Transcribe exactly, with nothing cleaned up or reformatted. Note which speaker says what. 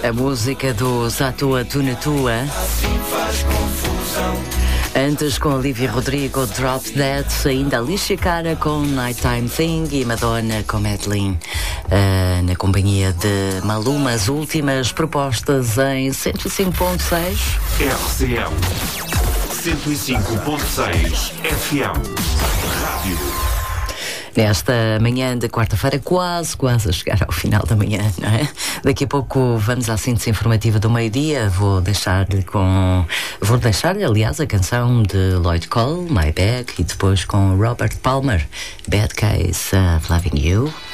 Speaker 1: A música dos Atua Tuna Tua. Antes com Olivia Rodrigo, Drop Dead, ainda Alicia Cara com Nighttime Thing e Madonna com Madeline, uh, na companhia de Maluma. As últimas propostas em cento e cinco ponto seis
Speaker 2: R C M cento e cinco ponto seis F M Rádio.
Speaker 1: Nesta manhã de quarta-feira, quase, quase a chegar ao final da manhã, não é? Daqui a pouco vamos à síntese informativa do meio-dia. Vou deixar-lhe com... Vou deixar-lhe, aliás, a canção de Lloyd Cole, My Bag, e depois com Robert Palmer, Bad Case of Loving You.